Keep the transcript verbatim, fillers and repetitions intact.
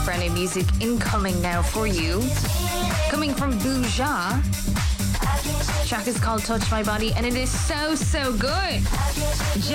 brand new music incoming now for you. Coming from Bouja. Track is called Touch My Body, and it is so, so good.